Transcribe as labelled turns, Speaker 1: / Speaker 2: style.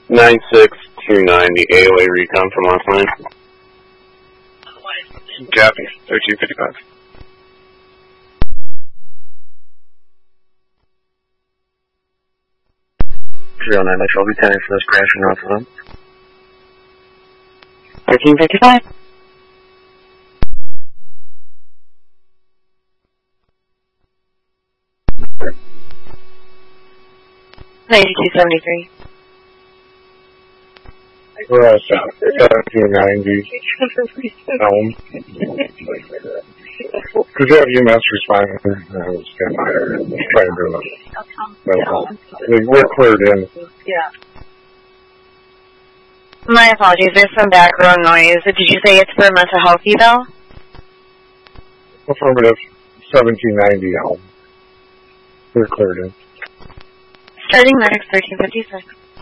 Speaker 1: 96-290 AOA recon from last night. Copy. 1355.
Speaker 2: 09 Metro Lieutenant for this crash in North of them.
Speaker 3: 1355. 9273.
Speaker 4: We're at 1790 Elm. Could you have UMS responding? I was getting higher. Trying to do that. We're cleared in.
Speaker 3: Yeah. My apologies, there's some background noise. Did you say it's for mental health eval?
Speaker 4: Affirmative. 1790 Elm. We're cleared in.
Speaker 3: Starting medics 1356.